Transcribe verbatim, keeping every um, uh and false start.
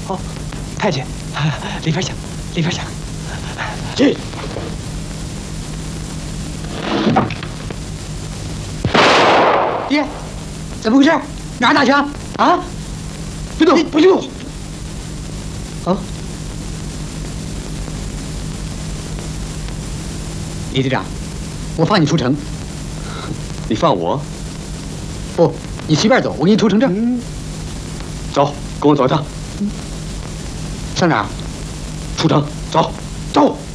哦，太监，里边请，里边请。 进。 爹，怎么回事？哪儿打枪？啊？ 别动，不许动！ 啊！李队长，我放你出城。 你放我？ 不，你随便走，我给你出城证。 嗯、走，跟我走一趟。 上哪儿？ 出城，走，走。